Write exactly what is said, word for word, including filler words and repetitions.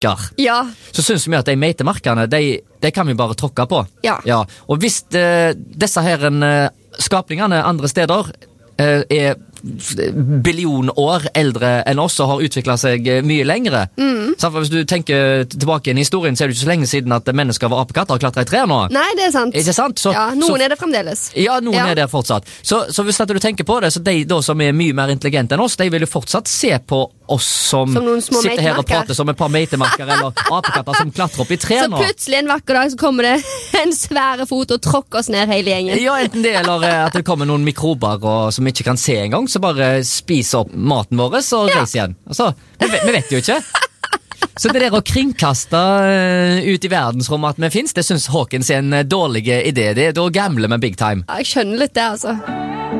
marker, Ja. så synes vi at de meitemarkene, de, de kan vi bare tråkke på. Ja. Ja. Og hvis uh, disse her uh, skapningene andre steder uh, er billion år eldre enn oss og har utviklet seg mye lengre. Mm. Så hvis du tenker tilbake i historien, så er det ikke så lenge siden at mennesker var apekatter og klatret i trær nå. Nei, det er sant. Ikke sant? Så, ja, noen så, er det fremdeles. Ja, noen Ja. er det fortsatt. Så, så hvis at du tenker på det, så de da som er mye mer intelligente enn oss, de vil jo fortsatt se på oss som, Som noen små sitter her og meitemarker. prater som et par meitemarker eller apekatter som klatrer opp i trær Så nå. plutselig en vakker dag så kommer det en svære fot og tråkker oss ned hele gjengen. Ja, enten det, eller eh, at det kommer noen mikrober og, som vi ikke kan se engang, så bare spiser opp maten vår og Ja. reiser igjen. Altså, vi, vet- vi vet jo ikke. Så det der å kringkaste eh, ut i verdensrommet at vi finnes, det synes Hawkins er en eh, dårlig idé. Det, da gambler vi big time. Ja, jeg skjønner litt det, altså.